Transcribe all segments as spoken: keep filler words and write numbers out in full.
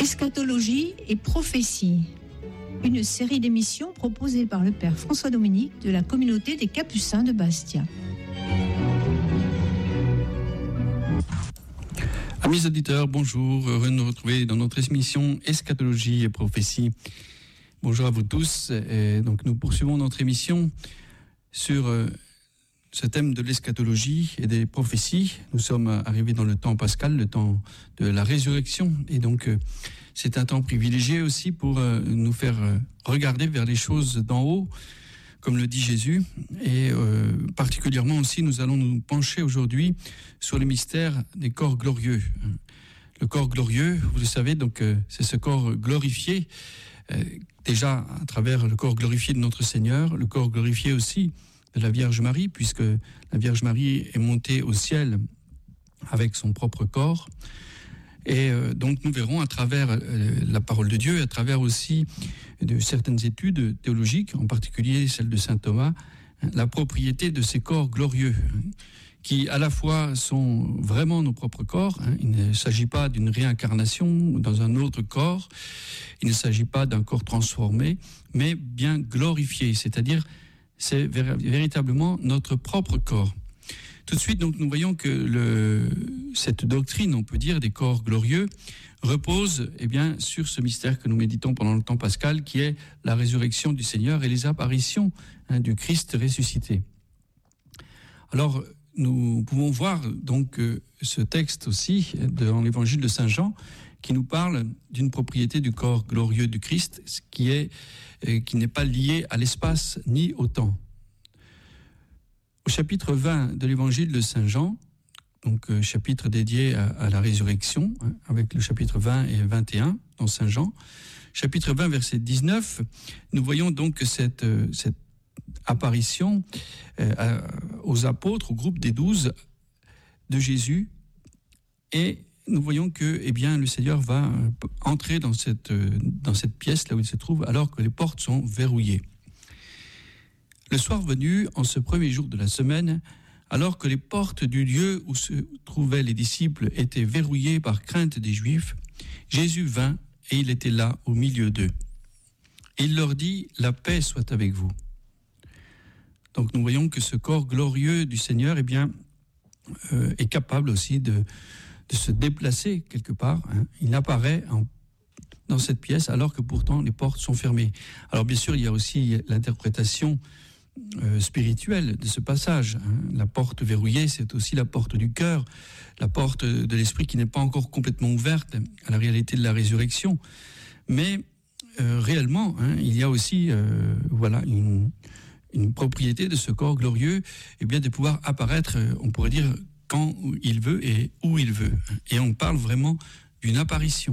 Eschatologie et prophétie, une série d'émissions proposée par le Père François Dominique de la communauté des Capucins de Bastia. Amis auditeurs, bonjour, heureux de nous retrouver dans notre émission Eschatologie et prophétie. Bonjour à vous tous. Et donc nous poursuivons notre émission sur euh, ce thème de l'eschatologie et des prophéties. Nous sommes arrivés dans le temps pascal, le temps de la résurrection, et donc euh, c'est un temps privilégié aussi pour euh, nous faire euh, regarder vers les choses d'en haut, comme le dit Jésus, et euh, particulièrement aussi nous allons nous pencher aujourd'hui sur le mystère des corps glorieux. Le corps glorieux, vous le savez, donc euh, c'est ce corps glorifié, euh, déjà à travers le corps glorifié de notre Seigneur, le corps glorifié aussi de la Vierge Marie, puisque la Vierge Marie est montée au ciel avec son propre corps. Et euh, donc nous verrons à travers euh, la parole de Dieu, à travers aussi de certaines études théologiques, en particulier celle de saint Thomas, hein, la propriété de ces corps glorieux, hein, qui à la fois sont vraiment nos propres corps. Hein. Il ne s'agit pas d'une réincarnation dans un autre corps, il ne s'agit pas d'un corps transformé, mais bien glorifié, c'est-à-dire c'est vér- véritablement notre propre corps. Tout de suite, donc, nous voyons que le, cette doctrine, on peut dire, des corps glorieux, repose eh bien, sur ce mystère que nous méditons pendant le temps pascal, qui est la résurrection du Seigneur et les apparitions hein, du Christ ressuscité. Alors, nous pouvons voir donc euh, ce texte aussi dans l'évangile de saint Jean, qui nous parle d'une propriété du corps glorieux du Christ, qui est, euh, qui n'est pas liée à l'espace ni au temps. Au chapitre vingt de l'évangile de saint Jean, donc euh, chapitre dédié à, à la résurrection, hein, avec le chapitre vingt et vingt et un dans saint Jean, chapitre vingt, verset dix-neuf, nous voyons donc cette, euh, cette apparition euh, à, aux apôtres, au groupe des douze de Jésus, et nous voyons que eh bien, le Seigneur va euh, entrer dans cette, euh, dans cette pièce, là où il se trouve, alors que les portes sont verrouillées. Le soir venu, en ce premier jour de la semaine, alors que les portes du lieu où se trouvaient les disciples étaient verrouillées par crainte des Juifs, Jésus vint et il était là au milieu d'eux. Il leur dit « La paix soit avec vous ». Donc nous voyons que ce corps glorieux du Seigneur eh bien, euh, est capable aussi de, de se déplacer quelque part. Hein. Il apparaît en dans cette pièce alors que pourtant les portes sont fermées. Alors bien sûr, il y a aussi l'interprétation Euh, spirituelle de ce passage. Hein. La porte verrouillée, c'est aussi la porte du cœur, la porte de l'esprit qui n'est pas encore complètement ouverte à la réalité de la résurrection. Mais euh, réellement, hein, il y a aussi euh, voilà, une, une propriété de ce corps glorieux, et bien de pouvoir apparaître, on pourrait dire, quand il veut et où il veut. Et on parle vraiment d'une apparition.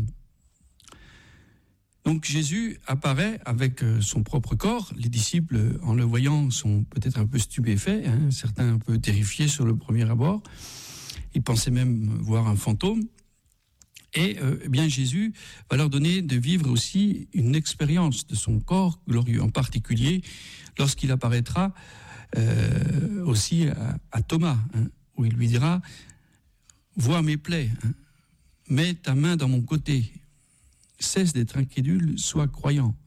Donc Jésus apparaît avec son propre corps. Les disciples, en le voyant, sont peut-être un peu stupéfaits, hein, certains un peu terrifiés sur le premier abord. Ils pensaient même voir un fantôme. Et euh, eh bien Jésus va leur donner de vivre aussi une expérience de son corps glorieux, en particulier lorsqu'il apparaîtra euh, aussi à, à Thomas, hein, où il lui dira « Vois mes plaies, hein, mets ta main dans mon côté ». Cesse d'être incrédule, sois croyant.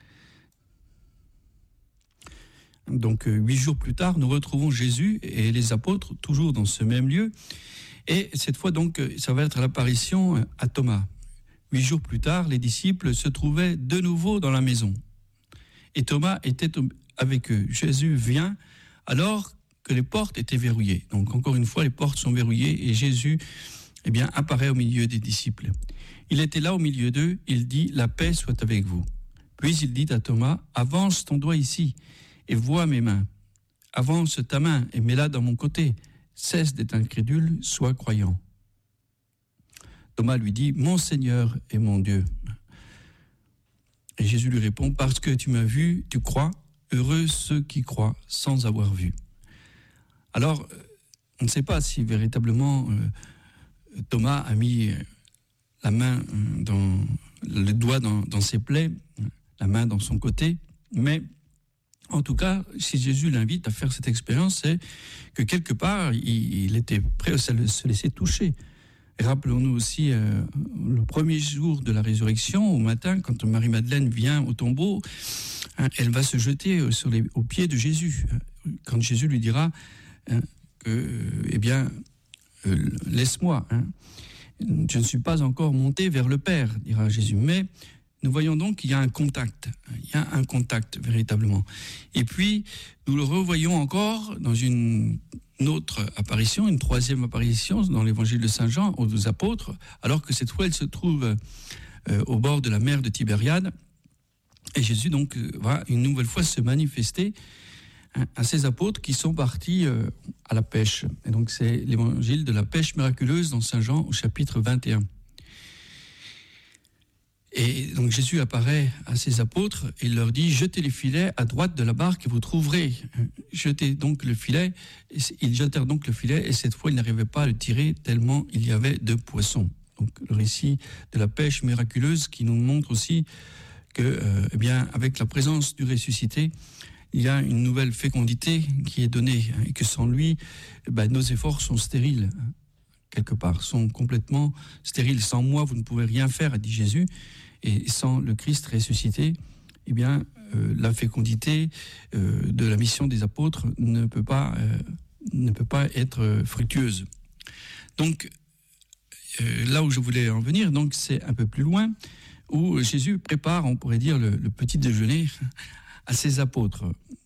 Donc, euh, huit jours plus tard, nous retrouvons Jésus et les apôtres, toujours dans ce même lieu. Et cette fois, donc, ça va être l'apparition à Thomas. Huit jours plus tard, les disciples se trouvaient de nouveau dans la maison. Et Thomas était avec eux. Jésus vient alors que les portes étaient verrouillées. Donc, encore une fois, les portes sont verrouillées et Jésus eh bien, apparaît au milieu des disciples. Il était là au milieu d'eux, il dit « La paix soit avec vous ». Puis il dit à Thomas « Avance ton doigt ici et vois mes mains. Avance ta main et mets-la dans mon côté. Cesse d'être incrédule, sois croyant. » Thomas lui dit « Mon Seigneur et mon Dieu ». Et Jésus lui répond « Parce que tu m'as vu, tu crois. Heureux ceux qui croient sans avoir vu. » Alors, on ne sait pas si véritablement euh, Thomas a mis la main dans le doigt dans, dans ses plaies, la main dans son côté, mais en tout cas, si Jésus l'invite à faire cette expérience, c'est que quelque part, il, il était prêt à se laisser toucher Et rappelons-nous aussi euh, le premier jour de la résurrection, au matin, quand Marie-Madeleine vient au tombeau, hein, elle va se jeter sur les, aux pieds de Jésus. Quand Jésus lui dira, hein, que, eh bien, euh, laisse-moi, hein, je ne suis pas encore monté vers le Père, dira Jésus. Mais nous voyons donc qu'il y a un contact, il y a un contact véritablement. Et puis, nous le revoyons encore dans une autre apparition, une troisième apparition dans l'évangile de Saint Jean aux apôtres, alors que cette fois, elle se trouve euh, au bord de la mer de Tibériade. Et Jésus donc va une nouvelle fois se manifester hein, à ses apôtres qui sont partis euh, à la pêche. Et donc c'est l'évangile de la pêche miraculeuse dans Saint Jean au chapitre vingt et un. Et donc Jésus apparaît à ses apôtres et il leur dit « Jetez les filets à droite de la barque et vous trouverez. » Jetez donc le filet. Ils jetèrent donc le filet et cette fois, ils n'arrivaient pas à le tirer tellement il y avait de poissons. Donc le récit de la pêche miraculeuse qui nous montre aussi que, euh, eh bien, avec la présence du ressuscité, il y a une nouvelle fécondité qui est donnée et que sans lui, eh ben, nos efforts sont stériles, quelque part, sont complètement stériles. Sans moi, vous ne pouvez rien faire, a dit Jésus. Et sans le Christ ressuscité, eh bien, euh, la fécondité euh, de la mission des apôtres ne peut pas, euh, ne peut pas être fructueuse. Donc, euh, là où je voulais en venir, donc, c'est un peu plus loin, où Jésus prépare, on pourrait dire, le, le petit déjeuner à ses apôtres.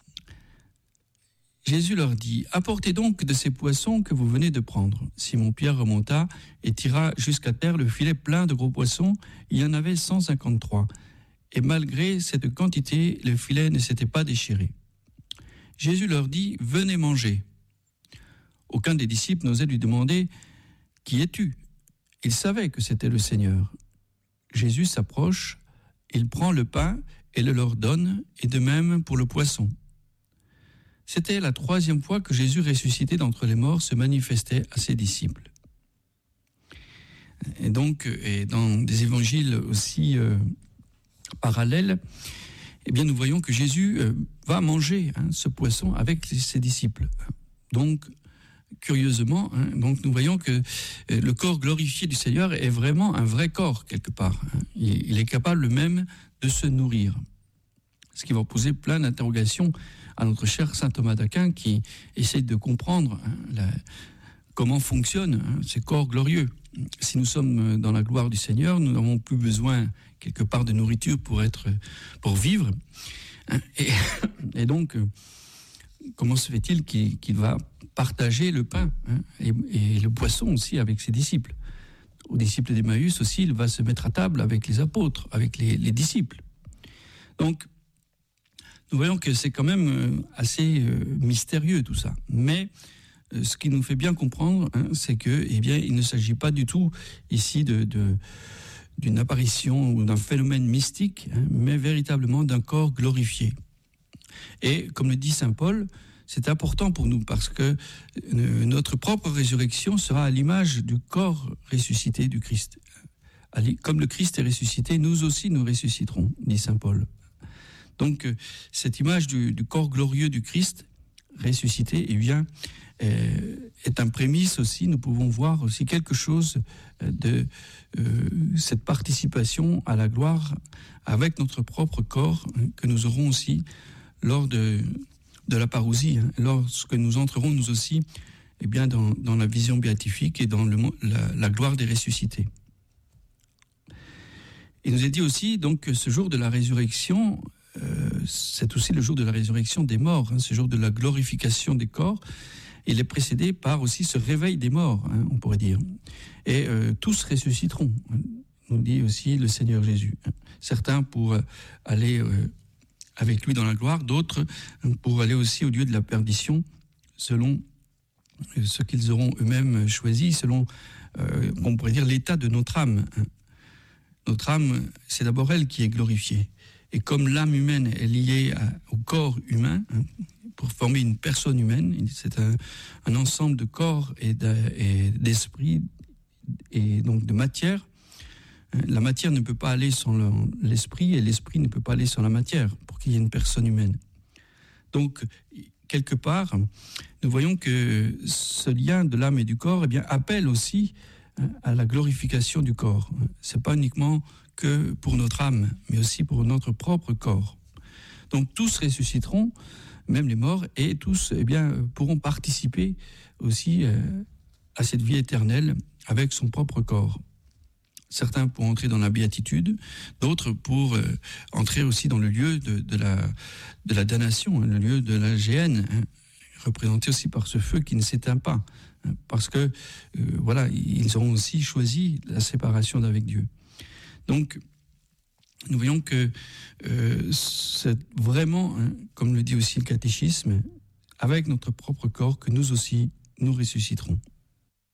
Jésus leur dit « Apportez donc de ces poissons que vous venez de prendre. » Simon-Pierre remonta et tira jusqu'à terre le filet plein de gros poissons. Il y en avait cent cinquante-trois. Et malgré cette quantité, le filet ne s'était pas déchiré. Jésus leur dit « Venez manger. » Aucun des disciples n'osait lui demander « Qui es-tu » Il savait que c'était le Seigneur. Jésus s'approche, il prend le pain et le leur donne, et de même pour le poisson. C'était la troisième fois que Jésus, ressuscité d'entre les morts, se manifestait à ses disciples. Et donc, et dans des évangiles aussi euh, parallèles, eh bien, nous voyons que Jésus euh, va manger hein, ce poisson avec ses disciples. Donc, curieusement, hein, donc nous voyons que euh, le corps glorifié du Seigneur est vraiment un vrai corps, quelque part. Hein. Il, il est capable même de se nourrir. Ce qui va poser plein d'interrogations à notre cher saint Thomas d'Aquin qui essaye de comprendre hein, la, comment fonctionnent hein, ces corps glorieux. Si nous sommes dans la gloire du Seigneur, nous n'avons plus besoin quelque part de nourriture pour être, pour vivre. Hein, et, et donc, comment se fait-il qu'il, qu'il va partager le pain hein, et, et le poisson aussi avec ses disciples? Aux disciples d'Emmaüs aussi, il va se mettre à table avec les apôtres, avec les, les disciples. Donc, nous voyons que c'est quand même assez euh, mystérieux tout ça. Mais euh, ce qui nous fait bien comprendre, hein, c'est que, eh bien, il ne s'agit pas du tout ici de, de, d'une apparition ou d'un phénomène mystique, hein, mais véritablement d'un corps glorifié. Et comme le dit saint Paul, c'est important pour nous parce que euh, notre propre résurrection sera à l'image du corps ressuscité du Christ. Comme le Christ est ressuscité, nous aussi nous ressusciterons, dit saint Paul. Donc, cette image du, du corps glorieux du Christ ressuscité, eh bien, euh, est un prémisse aussi. Nous pouvons voir aussi quelque chose de euh, cette participation à la gloire avec notre propre corps hein, que nous aurons aussi lors de, de la parousie, hein, lorsque nous entrerons nous aussi eh bien, dans, dans la vision béatifique et dans le, la, la gloire des ressuscités. Il nous est dit aussi donc, que ce jour de la résurrection, Euh, c'est aussi le jour de la résurrection des morts, hein, ce jour de la glorification des corps. Il est précédé par aussi ce réveil des morts, hein, on pourrait dire. Et euh, tous ressusciteront, hein, nous dit aussi le Seigneur Jésus. Hein. Certains pour euh, aller euh, avec lui dans la gloire, d'autres hein, pour aller aussi au lieu de la perdition, selon euh, ce qu'ils auront eux-mêmes choisi, selon, euh, on pourrait dire, l'état de notre âme. Hein. Notre âme, c'est d'abord elle qui est glorifiée. Et comme l'âme humaine est liée à, au corps humain, hein, pour former une personne humaine, c'est un, un ensemble de corps et, de, et d'esprit et donc de matière. Hein, la matière ne peut pas aller sans le, l'esprit et l'esprit ne peut pas aller sans la matière pour qu'il y ait une personne humaine. Donc, quelque part, nous voyons que ce lien de l'âme et du corps eh bien, appelle aussi hein, à la glorification du corps. C'est pas uniquement que pour notre âme, mais aussi pour notre propre corps. Donc tous ressusciteront, même les morts, et tous eh bien, pourront participer aussi euh, à cette vie éternelle avec son propre corps. Certains pour entrer dans la béatitude, d'autres pour euh, entrer aussi dans le lieu de, de, la, de la damnation, hein, le lieu de la géhenne, hein, représenté aussi par ce feu qui ne s'éteint pas, hein, parce que euh, voilà, ils auront aussi choisi la séparation d'avec Dieu. Donc, nous voyons que euh, c'est vraiment, hein, comme le dit aussi le catéchisme, avec notre propre corps que nous aussi nous ressusciterons.